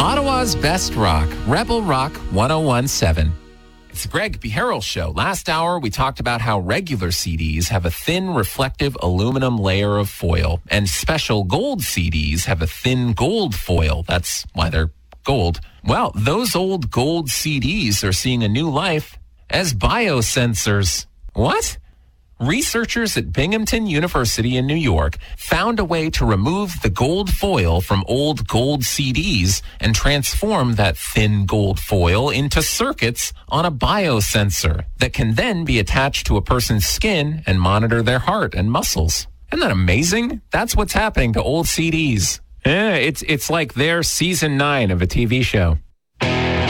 Ottawa's best rock, Rebel Rock 1017. It's the Greg Beharrell Show. Last hour, we talked about how regular CDs have a thin, reflective aluminum layer of foil, and special gold CDs have a thin gold foil. That's why they're gold. Well, those old gold CDs are seeing a new life as biosensors. What? Researchers at Binghamton University in New York found a way to remove the gold foil from old gold CDs and transform that thin gold foil into circuits on a biosensor that can then be attached to a person's skin and monitor their heart and muscles. Isn't that amazing? That's what's happening to old CDs. Yeah, it's like they're season 9 of a TV show.